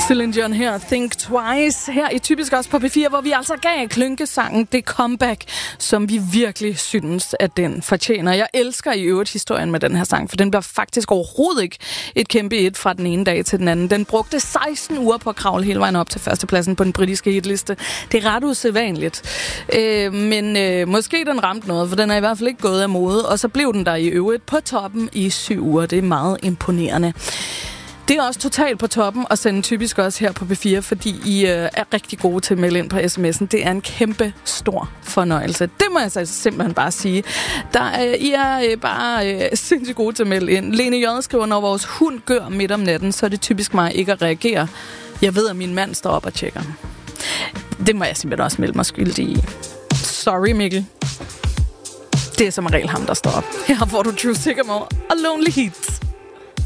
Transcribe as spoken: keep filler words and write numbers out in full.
Celine Dion her, Think Twice, her i Typisk også på P fire, hvor vi altså gav klynkesangen det comeback, som vi virkelig synes, at den fortjener. Jeg elsker i øvrigt historien med den her sang, for den bliver faktisk overhovedet ikke et kæmpe et fra den ene dag til den anden. Den brugte seksten uger på at kravle hele vejen op til førstepladsen på den britiske hitliste. Det er ret usædvanligt. Øh, men øh, måske den ramte noget, for den er i hvert fald ikke gået af mode, og så blev den der i øvrigt på toppen i syv uger. Det er meget imponerende. Det er også totalt på toppen at sende Typisk også her på P fire, fordi I øh, er rigtig gode til at melde ind på sms'en. Det er en kæmpe stor fornøjelse. Det må jeg så simpelthen bare sige. Der, øh, I er øh, bare øh, sindssygt gode til at melde ind. Lene J. skriver, når vores hund gør midt om natten, så er det typisk mig ikke at reagere. Jeg ved, at min mand står op og tjekker. Det må jeg simpelthen også melde mig skyldig i. Sorry, Mikkel. Det er som regel ham, der står op. Her får du True Sycamore og Lonely Heat.